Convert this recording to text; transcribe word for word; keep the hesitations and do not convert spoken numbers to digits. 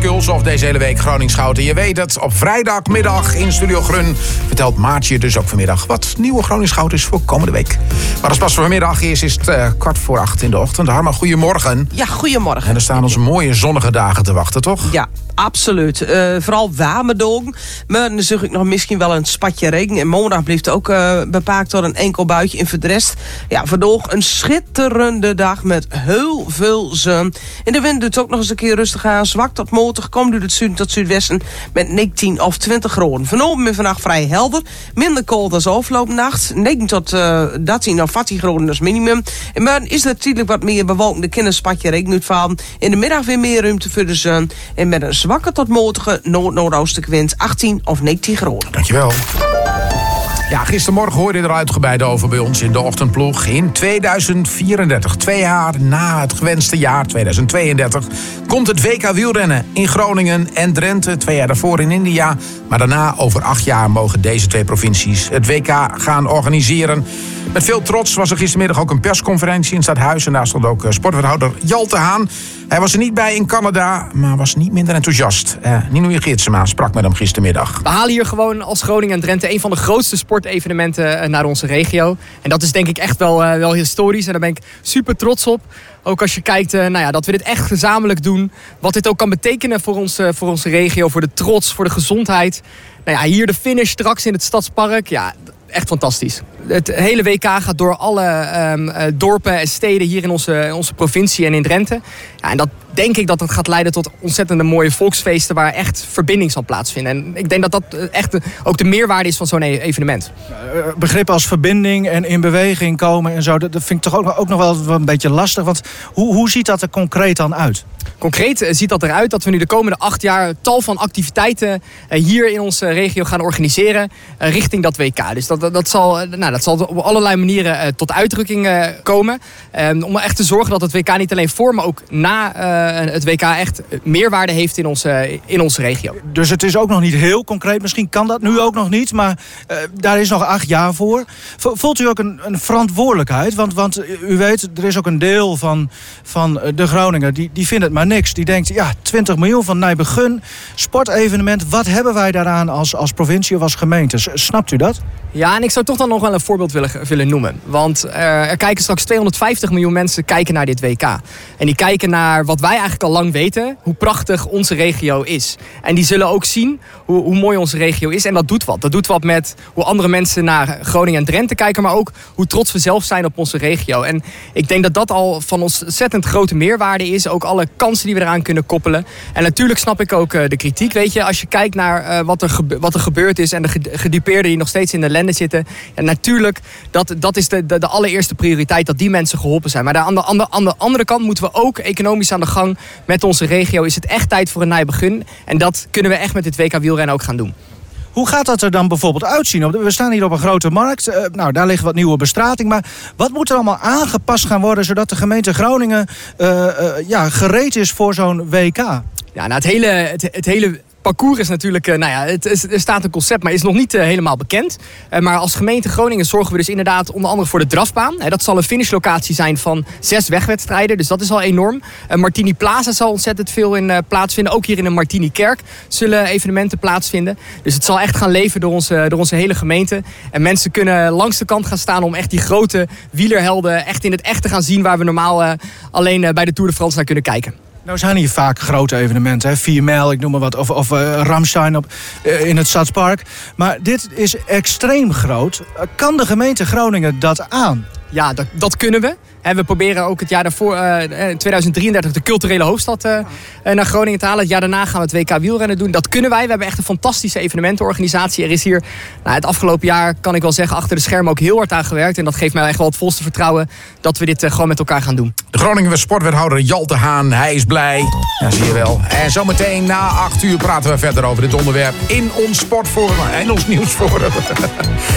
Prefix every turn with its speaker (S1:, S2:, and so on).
S1: Skuls of deze hele week Groningen-Schouten. Je weet het, op vrijdagmiddag in Studio Grun vertelt Maartje dus ook vanmiddag wat nieuwe Groningen-Schouten is voor komende week. Maar dat is pas voor vanmiddag. Eerst is het uh, kwart voor acht in de ochtend. Harma, goedemorgen.
S2: Ja, goedemorgen.
S1: En er staan ons mooie zonnige dagen te wachten, toch?
S2: Ja, absoluut. Uh, vooral warme dagen. Maar dan zag ik nog misschien wel een spatje regen. En maandag blijft ook uh, bepaakt door een enkel buitje. En voor de rest, ja, vandaag een schitterende dag met heel veel zon. En de wind doet ook nog eens een keer rustig aan. Zwak tot matig, komt uit het zuiden tot zuidwesten met negentien of twintig graden. Vanavond en vannacht vrij helder. Minder koud dan afgelopen nacht. negentien tot uh, dertien of veertien graden als minimum. En maar is er natuurlijk wat meer bewolking. De kinderspatje regen uitvallen. In de middag weer meer ruimte voor de zon. En met een zwakke tot matige noord-noordoostelijke wind achttien of negentien graden.
S1: Dankjewel. Ja, gistermorgen hoorde je er uitgebreid over bij ons in de ochtendploeg. In tweeduizend vierendertig, twee jaar na het gewenste jaar tweeduizend tweeëndertig... komt het W K wielrennen in Groningen en Drenthe. Twee jaar daarvoor in India. Maar daarna, over acht jaar, mogen deze twee provincies het W K gaan organiseren. Met veel trots was er gistermiddag ook een persconferentie in het stadhuis. En daar stond ook sportwethouder Jelte Haan. Hij was er niet bij in Canada, maar was niet minder enthousiast. Uh, Nino Geertsema sprak met hem gistermiddag.
S3: We halen hier gewoon als Groningen en Drenthe een van de grootste sportevenementen naar onze regio. En dat is denk ik echt wel, uh, wel historisch. En daar ben ik super trots op. Ook als je kijkt uh, nou ja, dat we dit echt gezamenlijk doen. Wat dit ook kan betekenen voor, ons, uh, voor onze regio, voor de trots, voor de gezondheid. Nou ja, hier de finish straks in het Stadspark. Ja, echt fantastisch. Het hele W K gaat door alle um, uh, dorpen en steden hier in onze, in onze provincie en in Drenthe. Ja, en dat denk ik dat het gaat leiden tot ontzettende mooie volksfeesten waar echt verbinding zal plaatsvinden. En ik denk dat dat echt de, ook de meerwaarde is van zo'n evenement.
S4: Begrippen als verbinding en in beweging komen en zo, dat vind ik toch ook, ook nog wel een beetje lastig. Want hoe, hoe ziet dat er concreet dan uit?
S3: Concreet uh, ziet dat eruit dat we nu de komende acht jaar tal van activiteiten uh, hier in onze regio gaan organiseren uh, richting dat W K. Dus dat, dat, dat, zal, uh, nou, dat zal op allerlei manieren uh, tot uitdrukking uh, komen. Um, om echt te zorgen dat het W K niet alleen voor, maar ook na uh, het W K echt meerwaarde heeft in onze, in onze regio.
S4: Dus het is ook nog niet heel concreet. Misschien kan dat nu ook nog niet, maar uh, daar is nog acht jaar voor. Voelt u ook een, een verantwoordelijkheid? Want, want u weet, er is ook een deel van, van de Groningen die, die vindt het maar niks. Die denkt, ja, twintig miljoen van Nijbegun, sportevenement. Wat hebben wij daaraan als, als provincie of als gemeente? Snapt u dat?
S3: Ja, en ik zou toch dan nog wel een voorbeeld willen, willen noemen. Want uh, er kijken straks tweehonderdvijftig miljoen mensen kijken naar dit W K. En die kijken naar wat wij eigenlijk al lang weten, hoe prachtig onze regio is. En die zullen ook zien hoe, hoe mooi onze regio is. En dat doet wat. Dat doet wat met hoe andere mensen naar Groningen en Drenthe kijken, maar ook hoe trots we zelf zijn op onze regio. En ik denk dat dat al van ontzettend grote meerwaarde is. Ook alle kansen die we eraan kunnen koppelen. En natuurlijk snap ik ook uh, de kritiek. Weet je, als je kijkt naar uh, wat, er gebe- wat er gebeurd is en de gedupeerden die nog steeds in de ellende zitten. Ja, natuurlijk, dat, dat is de, de, de allereerste prioriteit, dat die mensen geholpen zijn. Maar aan de, aan, de, aan de andere kant moeten we ook economisch aan de gang met onze regio. Is het echt tijd voor een Nijbegun. En dat kunnen we echt met dit W K wielrennen ook gaan doen.
S4: Hoe gaat dat er dan bijvoorbeeld uitzien? We staan hier op een grote markt. Uh, nou, daar ligt wat nieuwe bestrating. Maar wat moet er allemaal aangepast gaan worden zodat de gemeente Groningen uh, uh, ja, gereed is voor zo'n W K?
S3: Ja, nou, het hele... Het, het hele parcours is natuurlijk, uh, nou ja, het, het, er staat een concept, maar is nog niet uh, helemaal bekend. Uh, maar als gemeente Groningen zorgen we dus inderdaad onder andere voor de drafbaan. Uh, dat zal een finishlocatie zijn van zes wegwedstrijden, dus dat is al enorm. Uh, Martini Plaza zal ontzettend veel in uh, plaatsvinden. Ook hier in de Martini Kerk zullen evenementen plaatsvinden. Dus het zal echt gaan leven door onze, door onze hele gemeente. En mensen kunnen langs de kant gaan staan om echt die grote wielerhelden echt in het echt te gaan zien waar we normaal uh, alleen uh, bij de Tour de France naar kunnen kijken.
S4: Nou zijn hier vaak grote evenementen, hè? vier mijl, ik noem maar wat, of, of uh, Ramstein op, uh, in het Stadspark. Maar dit is extreem groot. Uh, kan de gemeente Groningen dat aan?
S3: Ja, dat, dat kunnen we. En we proberen ook het jaar daarvoor, uh, in tweeduizend drieëndertig, de culturele hoofdstad uh, naar Groningen te halen. Het jaar daarna gaan we het W K wielrennen doen. Dat kunnen wij. We hebben echt een fantastische evenementenorganisatie. Er is hier nou, het afgelopen jaar, kan ik wel zeggen, achter de schermen ook heel hard aan gewerkt. En dat geeft mij echt wel het volste vertrouwen dat we dit uh, gewoon met elkaar gaan doen.
S1: De Groningen sportwethouder Jelte Haan, hij is blij. Ja, zie je wel. En zometeen na acht uur praten we verder over dit onderwerp in ons sportforum en ons nieuwsforum.